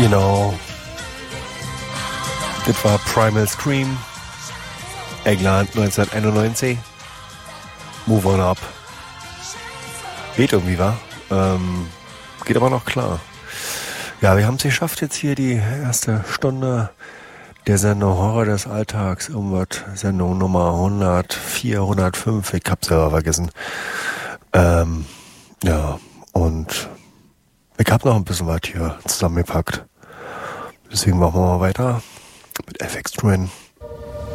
Genau. Das war Primal Scream. England 1991. Move on up. Geht irgendwie, wa? Geht aber noch klar. Ja, wir haben es geschafft jetzt hier die erste Stunde der Sendung Horror des Alltags. Irgendwas, Sendung Nummer 104, 105. Ich hab's selber vergessen. Ja, und ich hab noch ein bisschen was hier zusammengepackt. Deswegen machen wir mal weiter mit FX Twin.